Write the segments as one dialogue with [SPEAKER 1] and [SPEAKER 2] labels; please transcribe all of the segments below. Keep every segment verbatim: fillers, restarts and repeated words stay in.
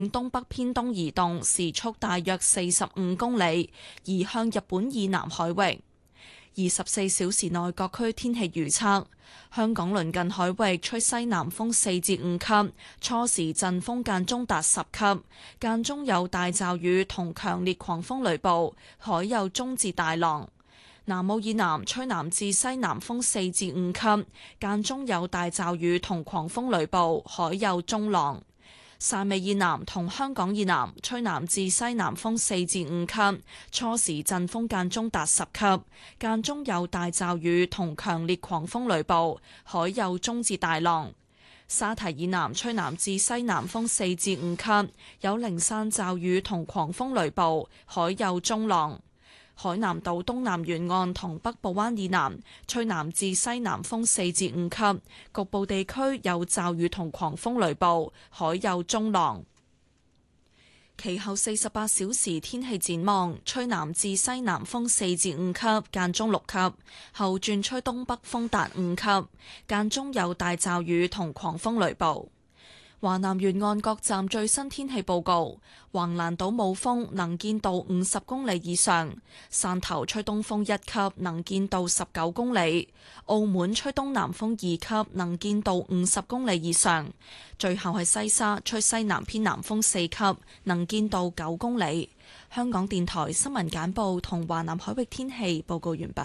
[SPEAKER 1] 東北偏東移動，時速大約四十五公里，移向日本以南海域。二十四小時內各區天氣預測：香港鄰近海域吹西南風四至五級，初時陣風間中達十級，間中有大驟雨同強烈狂風雷暴，海有中至大浪。南澳以南吹南至西南風四至五級，間中有大驟雨同狂風雷暴，海有中浪。汕尾以南同香港以南吹南至西南風四至五級，初時陣風間中達十級，間中有大驟雨同強烈狂風雷暴，海有中至大浪。沙堤以南吹南至西南風四至五級，有零散驟雨同狂風雷暴，海有中浪。海南島東南沿岸同北部灣以南吹南至西南風四至五級，局部地區有驟雨同狂風雷暴，海有中浪。其後四十八小時天氣展望：吹南至西南風四至五級，間中六級；後轉吹東北風達五級，間中有大驟雨同狂風雷暴。華南沿岸各站最新天氣報告：橫瀾島冇風，能見度五十公里以上；汕頭吹東風一級，能見度十九公里；澳門吹東南風二級，能見度五十公里以上。最後係西沙吹西南偏南風四級，能見度九公里。香港電台新聞簡報同華南海域天氣報告完畢。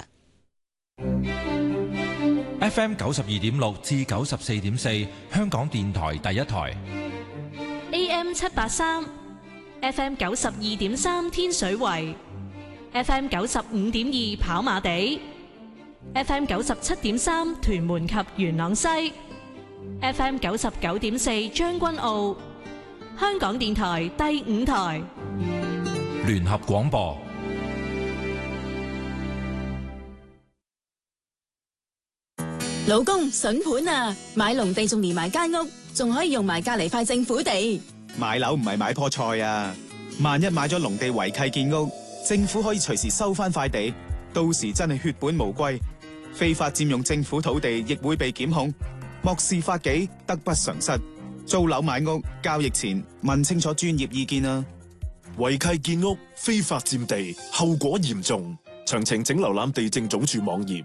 [SPEAKER 2] F M 九十二點六至九十四點四，香港電台第一台。
[SPEAKER 3] A M 七八三，F M 九十二點三天水圍，F M 九十五點二跑馬地，F M 九十七點三屯門及元朗西，F M 九十九點四將軍澳。香港電台第五台
[SPEAKER 2] 聯合廣播。
[SPEAKER 4] 老公筍盤啊，買農地仲連埋間屋，仲可以用埋隔籬塊政府地。
[SPEAKER 5] 買樓唔係買棵菜啊，萬一買咗農地違契建屋，政府可以隨時收翻塊地，到時真係血本無歸，非法佔用政府土地亦會被檢控，漠視法紀，得不償失。租樓買屋交易前問清楚專業意見啊！
[SPEAKER 6] 違契建屋、非法佔地，後果嚴重。詳情請瀏覽地政總署網頁。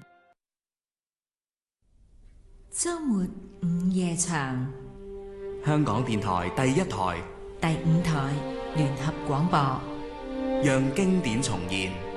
[SPEAKER 7] 周末午夜場，
[SPEAKER 8] 香港電台第一台、
[SPEAKER 7] 第五台聯合廣播，
[SPEAKER 8] 讓經典重現。